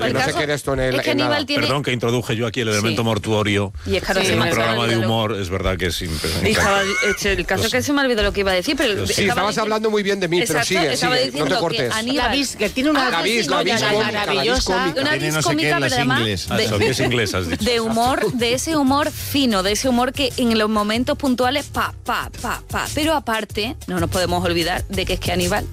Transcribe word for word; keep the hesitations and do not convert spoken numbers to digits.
que no caso, se quede esto en el... es que en Aníbal nada. tiene... Perdón que introduje yo aquí el elemento Sí. mortuorio Y es que ahora en se me un ha programa de olvidado. humor, es verdad que es impresionante. Y estaba, este, el caso es que se me olvidó lo que iba a decir, pero... Sí, estaba estabas diciendo- hablando muy bien de mí, pero Exacto, sigue, estaba sigue, no diciendo te cortes. que Aníbal... La vis, que tiene una La vis, la vis cómica, la vis maravillosa. cómica. Una Tiene vis no sé qué cómica, en las pero además ingles. Ah, de, son diez inglés, has dicho. de humor, de ese humor fino, de ese humor que en los momentos puntuales, pa, pa, pa, pa. Pero aparte, no nos podemos olvidar de que es que Aníbal